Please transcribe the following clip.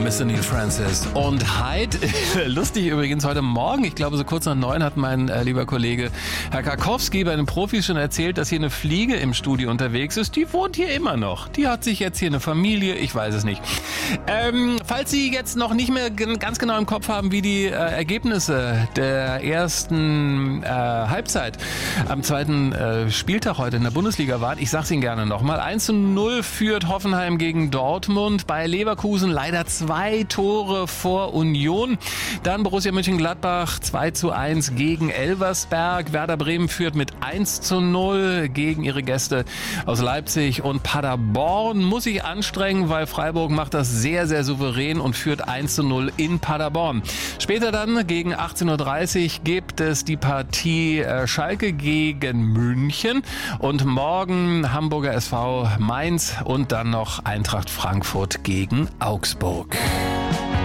Mr. Neil Francis und Hyde. Lustig übrigens, heute Morgen, ich glaube so kurz nach 9, hat mein lieber Kollege Herr Karkowski bei den Profis schon erzählt, dass hier eine Fliege im Studio unterwegs ist. Die wohnt hier immer noch. Die hat sich jetzt hier eine Familie, ich weiß es nicht. Falls Sie jetzt noch nicht mehr ganz genau im Kopf haben, wie die Ergebnisse der ersten Halbzeit am zweiten Spieltag heute in der Bundesliga waren, ich sag's Ihnen gerne nochmal. 1:0 führt Hoffenheim gegen Dortmund. Bei Leverkusen leider 2 Tore vor Union. Dann Borussia Mönchengladbach 2:1 gegen Elversberg. Werder Bremen führt mit 1:0 gegen ihre Gäste aus Leipzig. Und Paderborn muss sich anstrengen, weil Freiburg macht das sehr, sehr souverän und führt 1:0 in Paderborn. Später dann gegen 18:30 Uhr gibt es die Partie Schalke gegen München und morgen Hamburger SV Mainz und dann noch Eintracht Frankfurt gegen Augsburg.